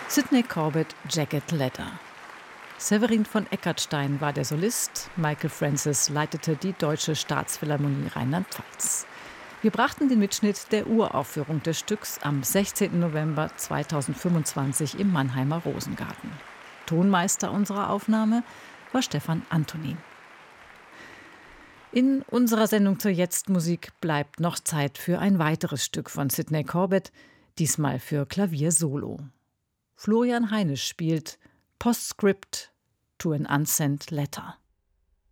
Sidney Corbett, Jagged Letter. Severin von Eckartstein war der Solist, Michael Francis leitete die Deutsche Staatsphilharmonie Rheinland-Pfalz. Wir brachten den Mitschnitt der Uraufführung des Stücks am 16. November 2025 im Mannheimer Rosengarten. Tonmeister unserer Aufnahme war Stefan Antonin. In unserer Sendung zur Jetzt-Musik bleibt noch Zeit für ein weiteres Stück von Sidney Corbett, diesmal für Klavier Solo. Florian Heinisch spielt Postscript to an Unsent Letter.